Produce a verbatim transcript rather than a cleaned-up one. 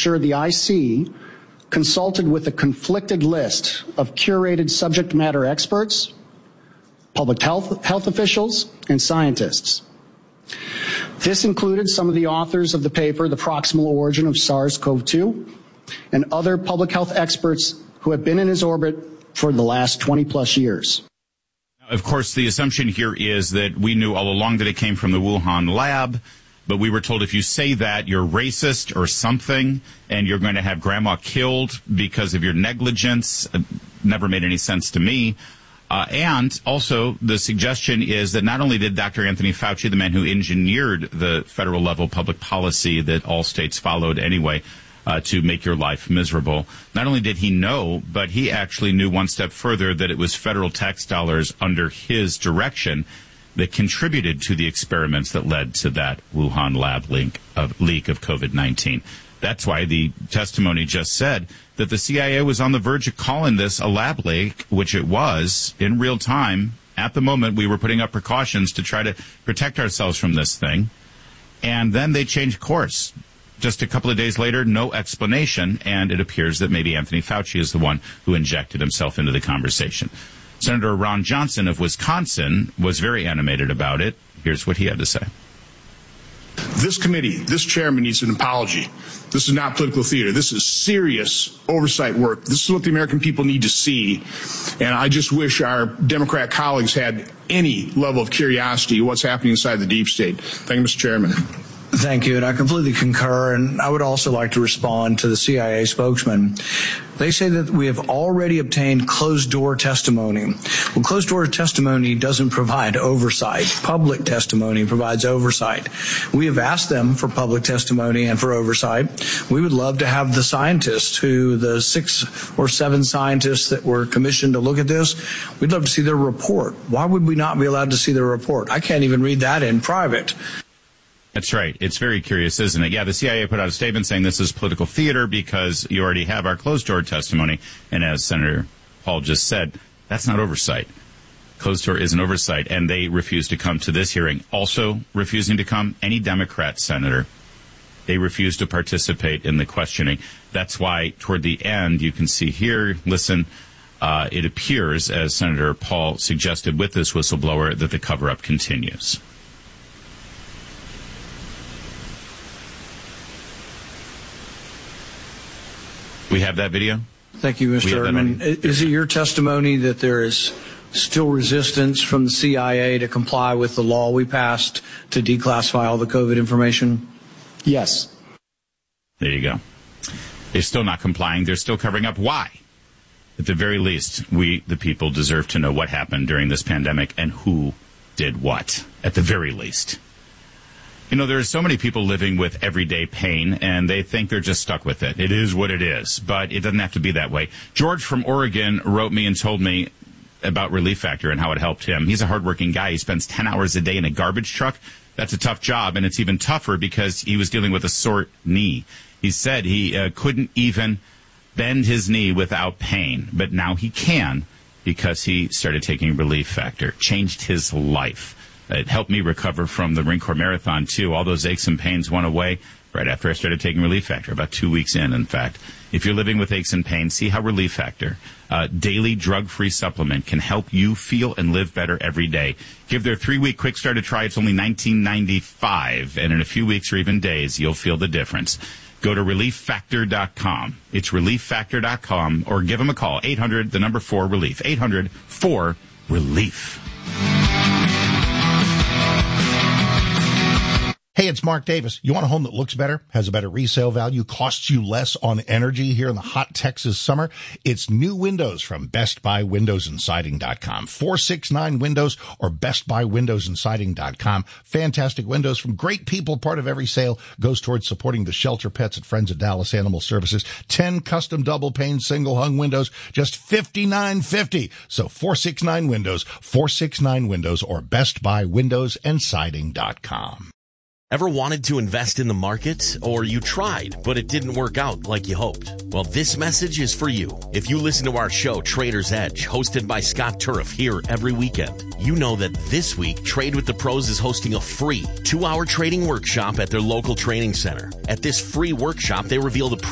ensure the I C consulted with a conflicted list of curated subject matter experts, public health, health officials, and scientists. This included some of the authors of the paper, The Proximal Origin of SARS-C o V two, and other public health experts who have been in his orbit for the last twenty plus years. Of course, the assumption here is that we knew all along that it came from the Wuhan lab, but we were told if you say that, you're racist or something, and you're going to have grandma killed because of your negligence. It never made any sense to me. Uh, and also, the suggestion is that not only did Doctor Anthony Fauci, the man who engineered the federal level public policy that all states followed anyway, uh, to make your life miserable, not only did he know, but he actually knew one step further that it was federal tax dollars under his direction that contributed to the experiments that led to that Wuhan lab leak of, leak of COVID nineteen. That's why the testimony just said that the C I A was on the verge of calling this a lab leak, which it was in real time. At the moment, we were putting up precautions to try to protect ourselves from this thing. And then they changed course. Just a couple of days later, no explanation, and it appears that maybe Anthony Fauci is the one who injected himself into the conversation. Senator Ron Johnson of Wisconsin was very animated about it. Here's what he had to say. This committee, this chairman needs an apology. This is not political theater. This is serious oversight work. This is what the American people need to see. And I just wish our Democrat colleagues had any level of curiosity what's happening inside the deep state. Thank you, Mister Chairman. Thank you, and I completely concur, and I would also like to respond to the C I A spokesman. They say that we have already obtained closed-door testimony. Well, closed-door testimony doesn't provide oversight. Public testimony provides oversight. We have asked them for public testimony and for oversight. We would love to have the scientists who, the six or seven scientists that were commissioned to look at this, we'd love to see their report. Why would we not be allowed to see their report? I can't even read that in private. That's right. It's very curious, isn't it? Yeah, the C I A put out a statement saying this is political theater because you already have our closed-door testimony. And as Senator Paul just said, that's not oversight. Closed-door isn't oversight, and they refuse to come to this hearing. Also refusing to come, any Democrat senator. They refuse to participate in the questioning. That's why toward the end, you can see here, listen, uh, it appears, as Senator Paul suggested with this whistleblower, that the cover-up continues. We have that video? Thank you, Mister Erdman. Is it your testimony that there is still resistance from the C I A to comply with the law we passed to declassify all the COVID information? Yes. There you go. They're still not complying. They're still covering up. Why? At the very least, we, the people, deserve to know what happened during this pandemic and who did what, at the very least. You know, there are so many people living with everyday pain, and they think they're just stuck with it. It is what it is, but it doesn't have to be that way. George from Oregon wrote me and told me about Relief Factor and how it helped him. He's a hardworking guy. He spends ten hours a day in a garbage truck. That's a tough job, and it's even tougher because he was dealing with a sore knee. He said he uh, couldn't even bend his knee without pain, but now he can because he started taking Relief Factor. Changed his life. It helped me recover from the Marine Corps Marathon, too. All those aches and pains went away right after I started taking Relief Factor, about two weeks in, in fact. If you're living with aches and pains, see how Relief Factor, a daily drug-free supplement, can help you feel and live better every day. Give their three-week quick start a try. It's only nineteen ninety-five dollars, and in a few weeks or even days, you'll feel the difference. Go to relief factor dot com. It's relief factor dot com, or give them a call, eight hundred, the number four, relief, eight hundred, four, relief. Hey, it's Mark Davis. You want a home that looks better, has a better resale value, costs you less on energy here in the hot Texas summer? It's new windows from Best Buy Windows and Siding dot com. four six nine Windows or Best Buy Windows and Siding dot com. Fantastic windows from great people. Part of every sale goes towards supporting the shelter pets at Friends of Dallas Animal Services. ten custom double pane single hung windows, just fifty-nine fifty. So four six nine Windows, four six nine Windows or Best Buy Windows and Siding dot com. Ever wanted to invest in the market, or you tried, but it didn't work out like you hoped? Well, this message is for you. If you listen to our show, Trader's Edge, hosted by Scott Turf here every weekend, you know that this week, Trade with the Pros is hosting a free two-hour trading workshop at their local training center. At this free workshop, they reveal the